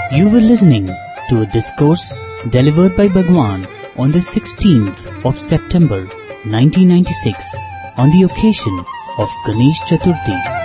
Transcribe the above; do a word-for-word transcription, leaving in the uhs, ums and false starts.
You were listening to a discourse delivered by Bhagwan on the sixteenth of September nineteen ninety-six on the occasion of Ganesh Chaturthi.